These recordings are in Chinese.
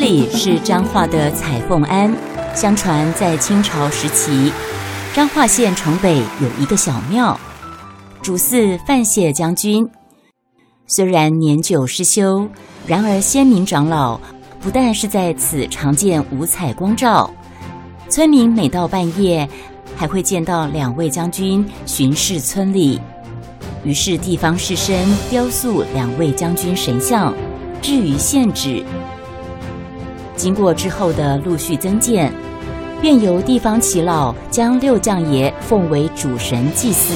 里是彰化的彩凤庵。相传在清朝时期，彰化县城北有一个小庙，主祀范谢将军。虽然年久失修，然而先民长老不但是在此常见五彩光照，村民每到半夜还会见到2位将军巡视村里。于是地方士绅雕塑2位将军神像，置于县址。经过之后的陆续增建，便由地方耆老将6将爷奉为主神祭祀。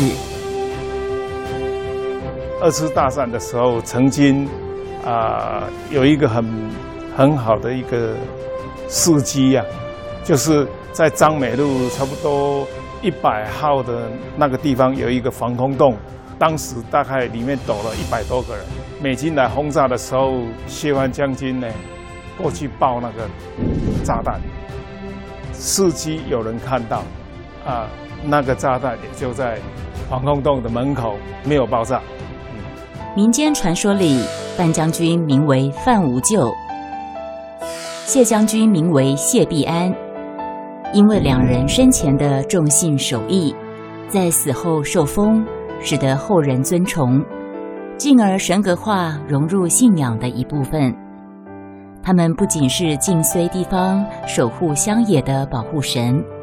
2次大战的时候，曾经有一个很好的一个事迹啊，就是在彰美路差不多100号的那个地方有一个防空洞，当时大概里面躲了100多个人。美军来轰炸的时候，谢万将军呢过去爆那个炸弹，伺机有人看到，那个炸弹也就在防空洞的门口，没有爆炸。 民间传说里，范将军名为范无咎，谢将军名为谢必安，因为2人生前的重信守义，在死后受封，使得后人尊崇，进而神格化，融入信仰的一部分。他们不仅是晋绥地方守护乡野的保护神，